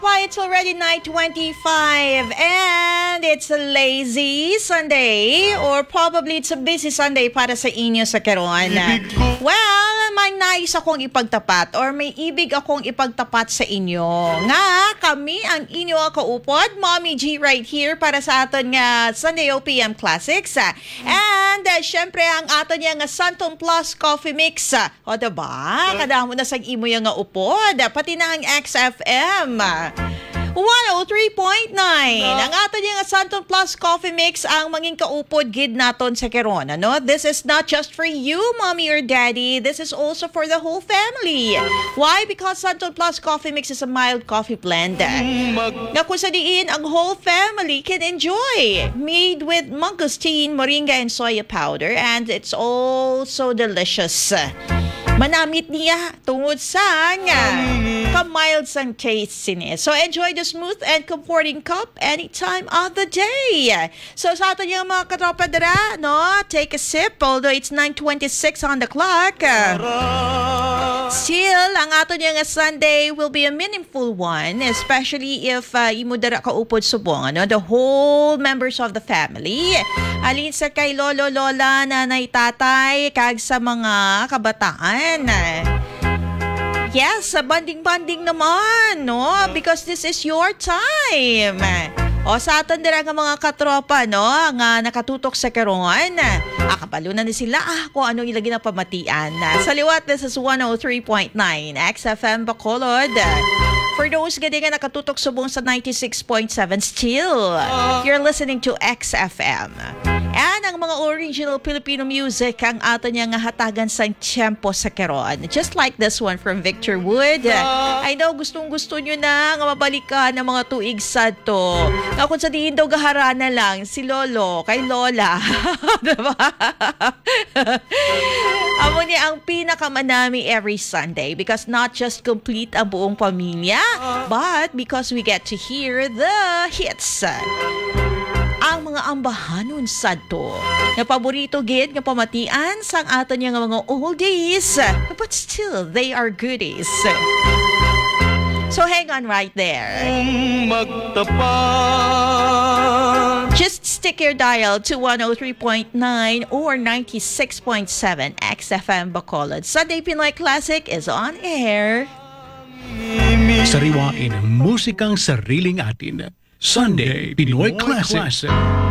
Why, it's already 9:25 and it's a lazy Sunday or probably it's a busy Sunday para sa inyo sa Quezon. Well, may nais akong ipagtapat or may ibig akong ipagtapat sa inyo. Nga, kami ang inyo kaupod, Mommy G right here para sa aton nga Sunday OPM Classics. And syempre ang aton nga Santon Plus Coffee Mix. O diba? Kadamo na sa imo yung nga upod. Pati na ang XFM. 103.9. Ang ato niya nga Santon Plus Coffee Mix ang manging kaupod gid naton sa Quezon. Ano? This is not just for you, mommy or daddy. This is also for the whole family. Why? Because Santon Plus Coffee Mix is a mild coffee blend na kung sa diin ang whole family can enjoy. Made with mangosteen, moringa, and soya powder, and it's also delicious. Manamit niya tungod sa ka-mild sang taste niya. So enjoy the smooth and comforting cup anytime of the day. So sa ato yung mga katropa dara, no? Take a sip, although it's 9:26 on the clock. Still, ang ato yung Sunday will be a meaningful one, especially if imo dara kaupod subong, ano? The whole members of the family. Alin sa kay lolo, lola, nanay, tatay, kag sa mga kabataan. Yes, banding-banding naman, no? Because this is your time. O sa aton dira nga mga katropa, no? Nga nakatutok sa karon. Akabalo na ni sila kung anong ilagi na pamatian. Sa liwat, this is 103.9 XFM Bacolod. For those gadi nga nakatutok subong sa 96.7 still, you're listening to XFM. And ang mga original Filipino music ang ato niya nga hatagan sa tiyempo sa Quezon. Just like this one from Victor Wood. I know gustong-gusto nyo na nga mabalikan ng mga tuig sad to. Nga kung sa diin daw gaharana lang si Lolo kay Lola. Diba? Amo niya ang pinakamanami every Sunday because not just complete ang buong pamilya, but because we get to hear the hits. Ang mga ambahanon sadto na paborito gid nga pamatian sang aton nga mga oldies, but still they are goodies. So hang on right there. Just stick your dial to 103.9 or 96.7 XFM Bacolod. Sunday Pinoy Classic is on air. Sariwain musikang sariling atin. Sunday Pinoy Classic.